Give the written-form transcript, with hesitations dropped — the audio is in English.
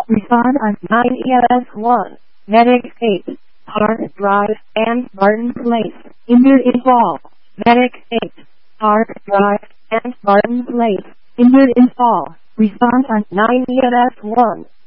Respond on 9 ES1. Medic 8. Park Drive and Martin Place. Injured in fall. Medic 8. Park Drive and Martin Place. Injured in fall. Respond on 9 ES1.